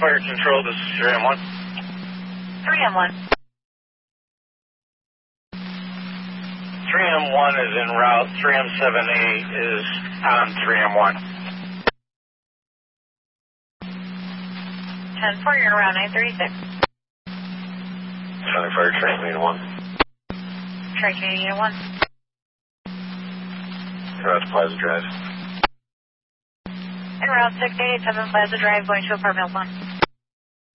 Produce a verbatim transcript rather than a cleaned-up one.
Fire Control, this is three M one. three M one. three M one is en route. three M seven eight is on three M one. ten four, you're around nine thirty-six. County Fire Tri-Community one. Tri-Community Unit one. Route to Plaza Drive. En route six eight eight seven Plaza Drive, going to apartment one.